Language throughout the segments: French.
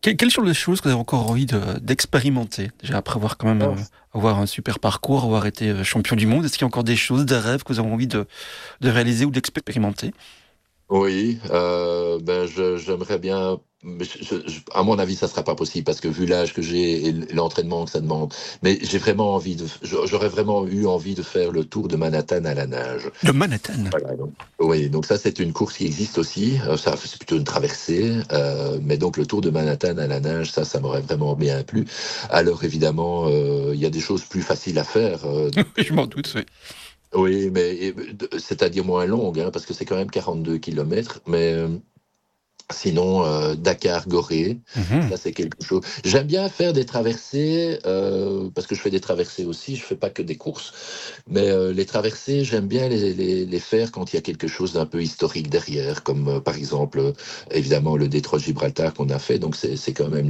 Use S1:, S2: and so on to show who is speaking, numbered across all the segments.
S1: Quelles sont les choses que vous avez encore envie d'expérimenter? Déjà, après avoir quand même avoir un super parcours, avoir été champion du monde, est-ce qu'il y a encore des choses, des rêves que vous avez envie de réaliser ou d'expérimenter?
S2: Oui, j'aimerais bien. Mais à mon avis, ça sera pas possible parce que vu l'âge que j'ai et l'entraînement que ça demande. Mais j'ai vraiment envie j'aurais vraiment eu envie de faire le tour de Manhattan à la nage.
S1: De Manhattan.
S2: Voilà, oui, donc ça c'est une course qui existe aussi. Ça c'est plutôt une traversée, mais donc le tour de Manhattan à la nage, ça m'aurait vraiment bien plu. Alors évidemment, il y a des choses plus faciles à faire.
S1: Oui, je m'en doute, oui.
S2: Oui, mais c'est-à-dire moins longues, hein, parce que c'est quand même 42 kilomètres. Mais sinon, Dakar-Gorée,
S1: Mhm.
S2: ça c'est quelque chose. J'aime bien faire des traversées, parce que je fais des traversées aussi, je fais pas que des courses, mais les traversées, j'aime bien les faire quand il y a quelque chose d'un peu historique derrière, comme par exemple, évidemment, le détroit de Gibraltar qu'on a fait, donc c'est quand même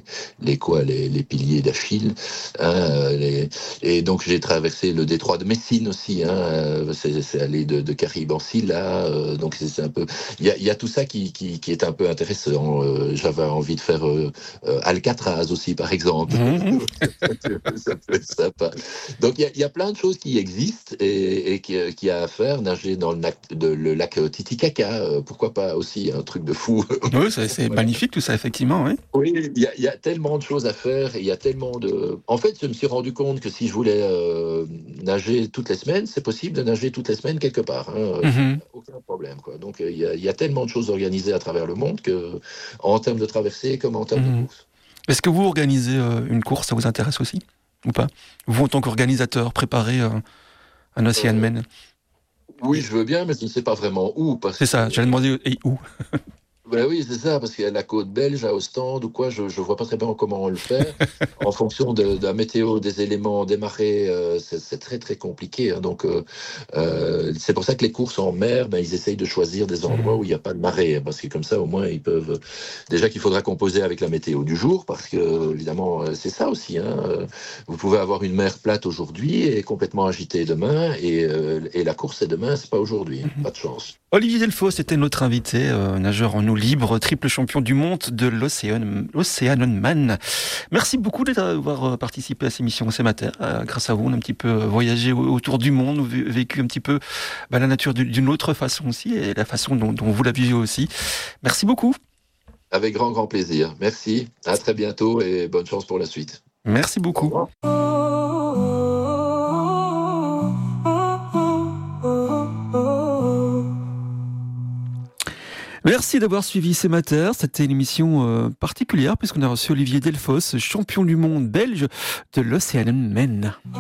S2: les piliers d'Achille. Hein, et donc j'ai traversé le détroit de Messine aussi, hein, c'est aller de Caraïbes en Silla, donc c'est un peu. Il y a tout ça qui est un peu intéressant. J'avais envie de faire Alcatraz aussi, par exemple.
S1: Mhm.
S2: Ça peut être sympa. Donc il y a plein de choses qui existent et qu'il y a à faire. Nager dans le lac Titicaca, pourquoi pas aussi, un truc de fou.
S1: Oui, c'est
S2: Voilà.
S1: magnifique tout ça, effectivement, oui.
S2: Oui, il y a tellement de choses à faire et il y a tellement de. En fait, je me suis rendu compte que si je voulais nager toutes les semaines, c'est possible de nager toutes les semaines quelque part. Hein,
S1: Mhm.
S2: aucun problème, quoi. Donc, il y a tellement de choses organisées à travers le monde que, en termes de traversée comme en termes de
S1: Mhm.
S2: course.
S1: Est-ce que vous organisez une course, ça vous intéresse aussi? Ou pas? Vous, en tant qu'organisateur, préparer un
S2: Euh,
S1: Oceanman?
S2: oui, je veux bien, mais je ne sais pas vraiment où parce
S1: C'est ça, j'allais
S2: que.
S1: demander et où?
S2: Ben oui, c'est ça, parce qu'il y a la côte belge à Ostende ou quoi, je ne vois pas très bien comment on le fait. En fonction de la météo, des éléments, des marées, c'est très très compliqué, hein. Donc c'est pour ça que les courses en mer, ben, ils essayent de choisir des endroits
S1: Mhm.
S2: où il n'y a pas de marée, hein, parce que comme ça au moins ils peuvent. Déjà qu'il faudra composer avec la météo du jour, parce que évidemment c'est ça aussi, hein. Vous pouvez avoir une mer plate aujourd'hui et complètement agitée demain, et la course c'est demain, c'est pas aujourd'hui, hein.
S1: Mhm.
S2: Pas de chance.
S1: Olivier Delfosse était notre invité, nageur en eau libre, triple champion du monde de l'Oceanman. Merci beaucoup d'avoir participé à cette émission C'est Matin. Grâce à vous, on a un petit peu voyagé autour du monde, vécu un petit peu la nature d'une autre façon aussi, et la façon dont vous la vivez aussi. Merci beaucoup.
S2: Avec grand, grand plaisir. Merci. À très bientôt et bonne chance pour la suite.
S1: Merci
S2: Au
S1: beaucoup.
S2: revoir.
S1: Merci d'avoir suivi C'est Matin. C'était une émission particulière puisqu'on a reçu Olivier Delfosse, champion du monde belge de l'Oceanman.